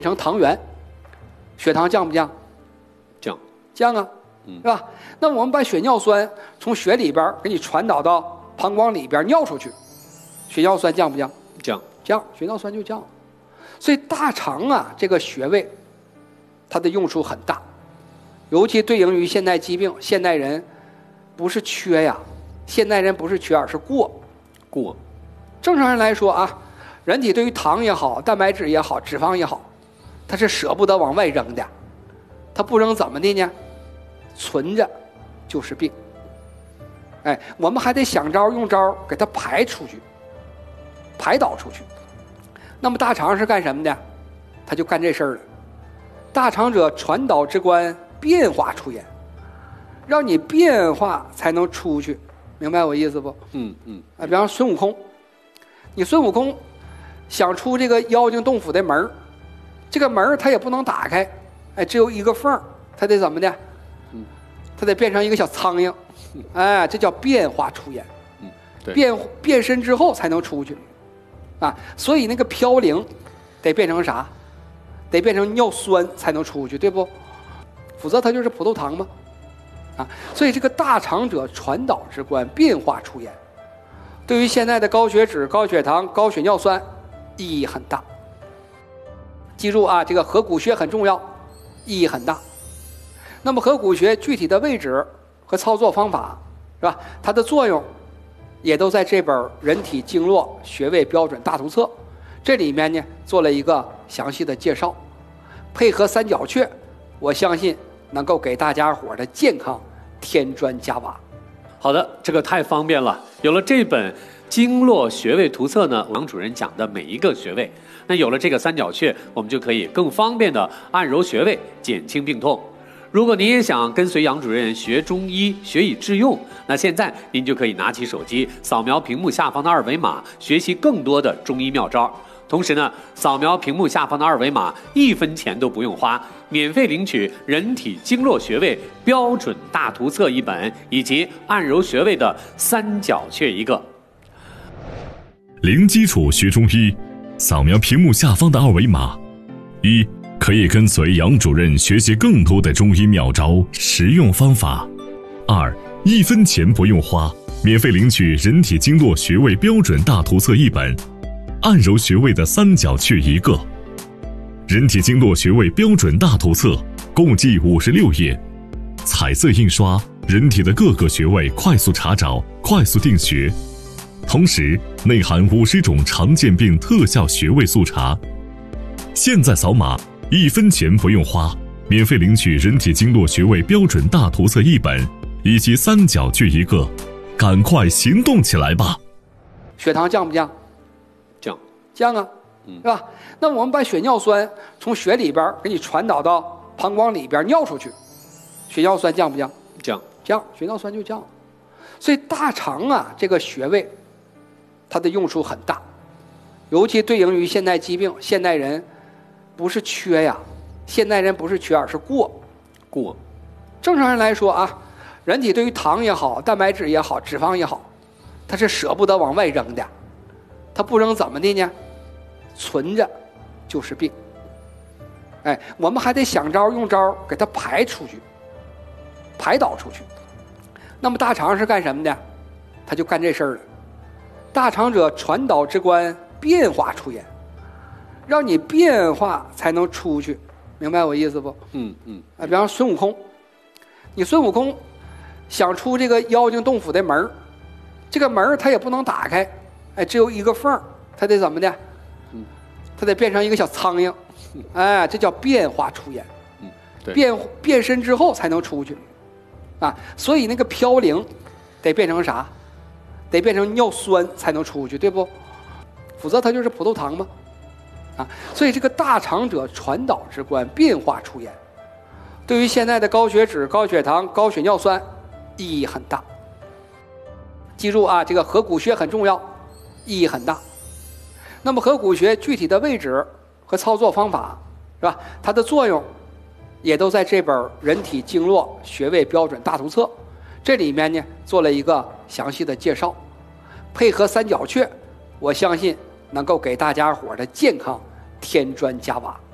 成糖原，血糖降不降？降啊，是吧？那我们把血尿酸从血里边给你传导到膀胱里边尿出去，血尿酸降不降？降，血尿酸就降。所以大肠啊，这个穴位，它的用处很大，尤其对应于现代疾病，现代人不是缺呀，现代人不是缺，而是过。正常人来说啊，人体对于糖也好，蛋白质也好，脂肪也好，它是舍不得往外扔的，它不扔怎么的呢？存着就是病。我们还得想招用招给它排出去，排导出去。那么大肠是干什么的？它就干这事儿了。大肠者，传导之官，变化出焉，让你变化才能出去，明白我意思不？比方孙悟空，你孙悟空想出这个妖精洞府的门，这个门它也不能打开，只有一个缝，它得怎么的？它得变成一个小苍蝇，这叫变化出焉。变身之后才能出去所以那个嘌呤得变成啥？得变成尿酸才能出去，对不？否则它就是葡萄糖嘛。所以这个大肠者，传导之官，变化出焉，对于现在的高血脂、高血糖、高血尿酸意义很大。记住啊，这个合谷穴很重要，意义很大。那么合谷穴具体的位置和操作方法，是吧？它的作用也都在这本《人体经络穴位标准大图册》这里面呢做了一个详细的介绍，配合三角穴，我相信能够给大家伙的健康添砖加瓦。 好的，这个太方便了。有了这本经络穴位图册呢，王主任讲的每一个穴位，那有了这个三角穴，我们就可以更方便的按揉穴位，减轻病痛。如果您也想跟随杨主任学中医，学以致用，那现在您就可以拿起手机，扫描屏幕下方的二维码，学习更多的中医妙招。同时呢，扫描屏幕下方的二维码，1分钱都不用花，免费领取《人体经络穴位标准大图册》1本，以及按揉穴位的三角穴1个。 零基础学中医，扫描屏幕下方的二维码，可以跟随杨主任学习更多的中医妙招、实用方法。1分钱不用花，免费领取《人体经络穴位标准大图册》1本，按揉穴位的三角穴1个。《人体经络穴位标准大图册》共计56页，彩色印刷，人体的各个穴位快速查找、快速定穴，同时内含50种常见病特效穴位速查。现在扫码，1分钱不用花，免费领取《人体经络穴位标准大图册》1本，以及三角穴1个，赶快行动起来吧！ 血糖降不降？降啊，是吧？那我们把血尿酸从血里边给你传导到膀胱里边尿出去，血尿酸降不降？降，血尿酸就降。所以大肠啊，这个穴位，它的用处很大，尤其对应于现代疾病，现代人不是缺呀，现代人不是缺，而是过。正常人来说啊，人体对于糖也好，蛋白质也好，脂肪也好，它是舍不得往外扔的，它不扔怎么的呢？存着就是病。我们还得想招用招给它排出去，排导出去。那么大肠是干什么的？它就干这事儿了。大肠者，传导之官，变化出焉，让你变化才能出去，明白我意思不？比方孙悟空，你孙悟空想出这个妖精洞府的门，这个门它也不能打开，只有一个缝，它得怎么的？它得变成一个小苍蝇，这叫变化出焉。变身之后才能出去所以那个嘌呤得变成啥？得变成尿酸才能出去，对不？否则它就是葡萄糖嘛。所以这个大肠者，传导之官，变化出焉，对于现在的高血脂、高血糖、高血尿酸意义很大。记住啊，这个合谷穴很重要，意义很大。那么合谷穴具体的位置和操作方法，是吧？它的作用也都在这本《人体经络穴位标准大图册》这里面呢做了一个详细的介绍，配合三角穴，我相信能够给大家伙的健康添砖加瓦。